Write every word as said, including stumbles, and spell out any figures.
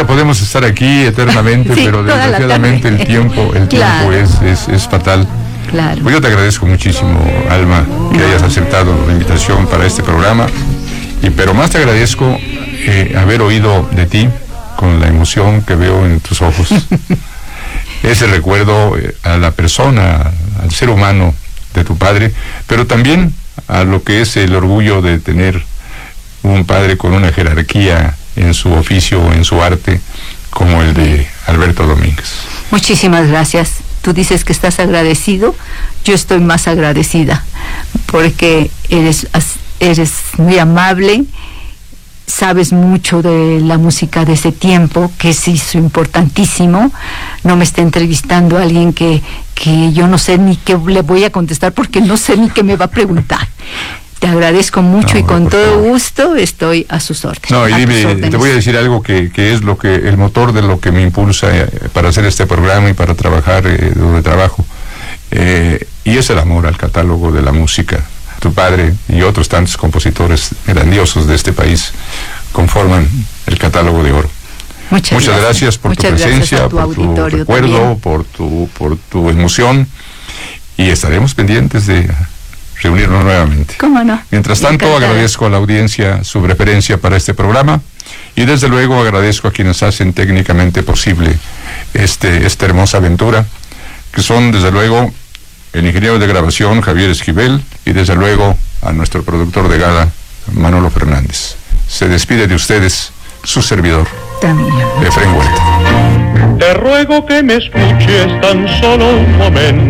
Mira, podemos estar aquí eternamente, sí, pero desgraciadamente el tiempo, el claro. tiempo es, es, es fatal. Claro. Pues yo te agradezco muchísimo, Alma, que hayas aceptado la invitación para este programa, y pero más te agradezco eh, haber oído de ti con la emoción que veo en tus ojos. Ese recuerdo eh, a la persona, al ser humano de tu padre, pero también a lo que es el orgullo de tener un padre con una jerarquía en su oficio, en su arte, como el de Alberto Domínguez. Muchísimas gracias. Tú dices que estás agradecido, yo estoy más agradecida, porque eres, eres muy amable, sabes mucho de la música de ese tiempo, que es hizo importantísimo. No me está entrevistando a alguien que, que yo no sé ni qué le voy a contestar, porque no sé ni qué me va a preguntar. Te agradezco mucho, no, y con todo favor. gusto estoy a sus órdenes. No, y dime, te voy a decir algo que, que es lo que el motor de lo que me impulsa eh, para hacer este programa y para trabajar eh, donde trabajo. Eh, y es el amor al catálogo de la música. Tu padre y otros tantos compositores grandiosos de este país conforman el catálogo de oro. Muchas, Muchas gracias. gracias por Muchas tu presencia, gracias tu por tu recuerdo, también. por tu, por tu emoción, y estaremos pendientes de reunirnos nuevamente. ¿Cómo no? Mientras tanto, Encantada. agradezco a la audiencia su preferencia para este programa, y desde luego agradezco a quienes hacen técnicamente posible este, esta hermosa aventura, que son desde luego el ingeniero de grabación Javier Esquivel, y desde luego a nuestro productor de gala Manolo Fernández. Se despide de ustedes su servidor, También. Efraín Huerta. Te ruego que me escuches tan solo un momento.